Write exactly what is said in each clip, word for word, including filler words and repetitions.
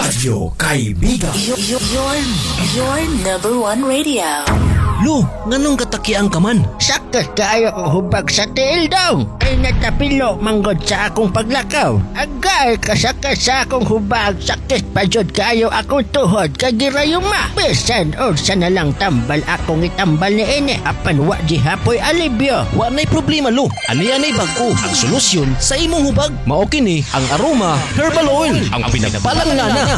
Radyo Kaibigan. Your, your, your number one radio. Lo, nganong katakiang ka man? Sakto tayo kong hubag sa tiil daw. Ay natapilo manggod sa akong paglakaw. Agay kasaka sa akong hubag. Sakit pa jud kayo akong tuhod kagirayuma. Bisan o sa nalang tambal akong itambal ni ine. Apan wa di hapoy alibyo. Wa na'y problema lo. Ani-anay bag-o ang solusyon sa imong hubag. Mao kini ang Aroma Herbal Oil. Ang pinagpalangana.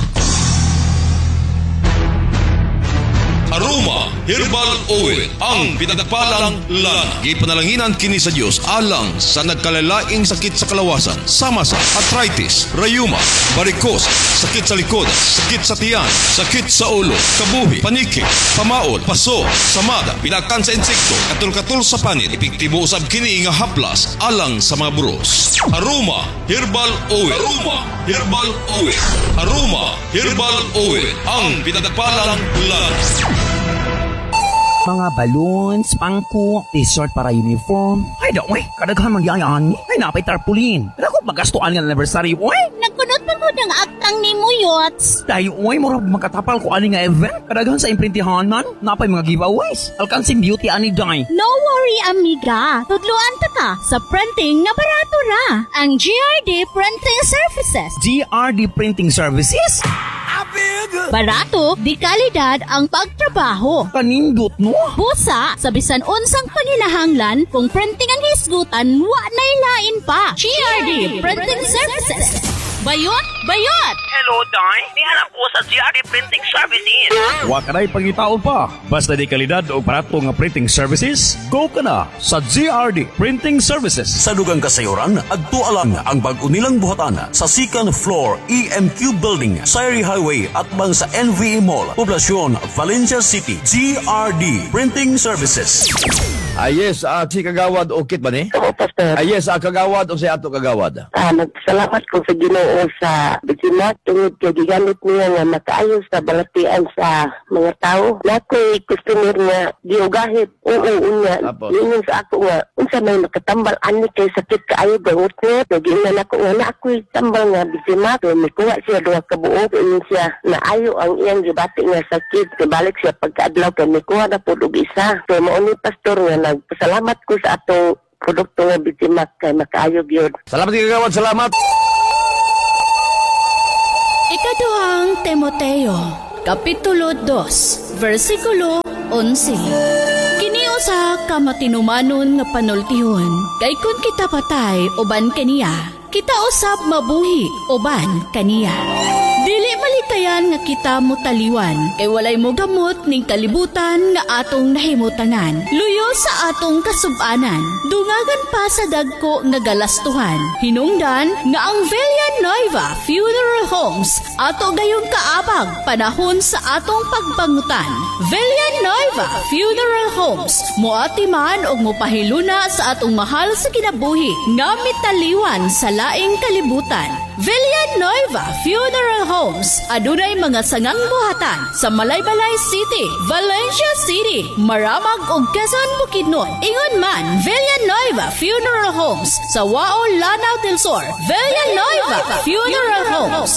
Aroma Herbal Oil, ang pinagpalang lana. Gipanalanginan kini sa Dios alang sa nagkalalaing sakit sa kalawasan, sama sa arthritis, rayuma, varicose, sakit sa likod, sakit sa tiyan, sakit sa ulo, kabuhi, paniki, pamaol, paso, samada, pinakan sa insekto, katul-katul sa panit, epektibo usab kini nga haplas alang sa mga buros. Aroma Herbal Oil. Aroma Herbal Oil. Aroma Herbal Oil, ang pinagpalang lana. Mga balloons, pangko, t-shirt para uniform. Ay, daw, eh, kadaghan magyayaan. Ay, napay tarpaulin. Ako magastuan ng anniversary, oy. Nagkunot pa mo ng aktang ni mo, Yots. Dahil, oy, murag makatapal ko ani nga event. Kadaghan sa imprintihan man, napay mga giveaways. Alkansing beauty ani day. No worry, amiga. Tudluan ta ka sa printing nga barato ra. Ang G R D Printing Services. G R D Printing Services? Barato, di kalidad ang pagtrabaho. Kanindot, no? Busa, sa bisan unsang paninahanglan, kung printing ang hisgutan, wa na'y lain pa. G R D Printing Services. Bayot! Bayot! Hello, Day. Nihanap ko sa G R D Printing Services. Wa ka na'y pangitaon pa. Basta di kalidad o barato nga printing services, go ka na sa G R D Printing Services. Sa dugang kasayuran, adto alang ang bag-o nilang buhatan sa second floor E M Q Building, Sayri Highway at bang sa N V E Mall, Poblacion, Valencia City. G R D Printing Services. Ah, yes, ah, si Kagawad, okay ba ni? Oo, Pastor. Ah, yes, ah, Kagawad o si Ato Kagawad? Ah, nagsalamat ko sa Ginoo sa biktima tungod kay gigamit niya nga makaayos sa balatian sa mga tao. Nakoy customer nga giugahit. Oo, unya. Yun sa ako nga, unsa may makatambal ani kay sakit kaayo gangot niya. Pwede na ako nga na ako'y tambal nga biktima. So, may kuha siya duha ka buo. Yun siya naayo ang iyang gibati nga sakit. Kabalik siya pagkaadlaw kay may kuha na po isa. So, mauni Pastor nga nagpasalamat ko sa atong produkto nga biktima kay makaayog yun. Salamat Kagawad, salamat! Ikaduhang Timoteo, Kapitulo two, versikulo eleven. Kiniusa ka matinumanon nga panultihon, kay kun kita patay uban kaniya, kita usab mabuhi uban kaniya. Dili malikayan nga kita mo taliwan, kay walay mo gamot ning kalibutan nga atong nahimutanan. Luyo sa atong kasub-anan, dungagan pa sa dagko nga galastuhan. Hinungdan nga ang Villanueva Funeral Homes ato gayong kaabag panahon sa atong pagbangutan. Villanueva Funeral Homes, moati man og mopahiluna sa atong mahal sa kinabuhi nga mitaliwan sa laing kalibutan. Villanueva Funeral Homes, adunay mga sangang buhatan sa Malaybalay City, Valencia City, Maramag ug Quezon, Bukidnon. Ingon man, Villanueva Funeral Homes sa Wao, Lanao del Sur. Villanueva Funeral Homes.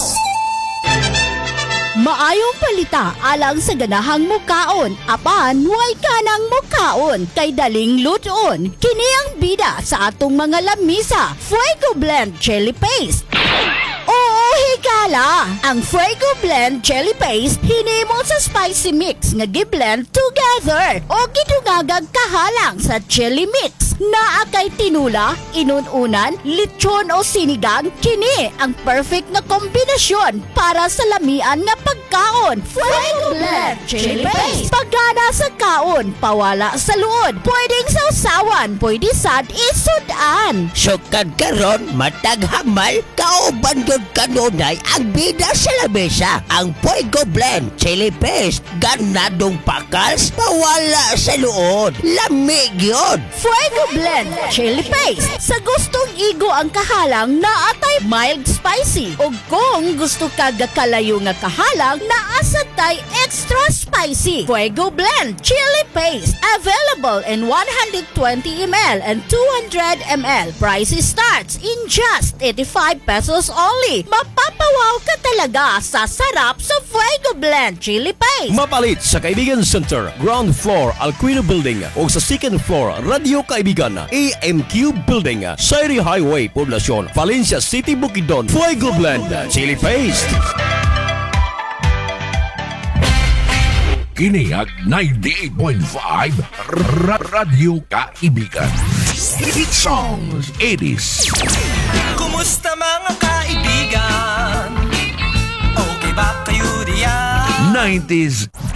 Maayong palita alang sa ganahang mukaon, apan way kanang mukaon kay daling luton. Kini ang bida sa atong mga lamisa, Fuego Blend Chili Paste. Oo, higala! Ang Fuego Blend Chili Paste hinimo sa spicy mix nga gi-blend together o gidungagag kahalang sa chili mix. Naa kay tinula, inununan, lechon o sinigang, kini ang perfect na kombinasyon para sa lamian nga pagkaon. Fuego Blend Chili Paste. Pagana sa kaon, pawala sa luod. Pwedeng sausawan, pwede sad isudan. Sukad karon matag hamal, kauban yun kanunay ang bida sa lamesa. Ang Fuego Blend Chili Paste, ganadong pakals, pawala sa luod. Lamig yun. Fuego Blend Chili Paste. Sa gustong igo ang kahalang, naatay mild spicy. O kung gusto ka gakalayo nga kahalang, naasa tay extra spicy. Fuego Blend Chili Paste. Available in one hundred twenty milliliters and two hundred milliliters. Price starts in just eighty-five pesos only. Mapapawaw Wow ka talaga sa sarap sa Fuego Blend Chili Paste. Mapalit sa Kaibigan Center, ground floor, Alquino Building o sa second floor, Radio Kaibigan, A M Q Building, Sairi Highway, Poblacion, Valencia City, Bukidnon. Fuego Blend Chili Paste. Kiniag ninety-eight point five Ra- Radio Kaibigan. Hit songs eighties. Kumusta mga kaibigan? Okay ba kayo diyan? nineties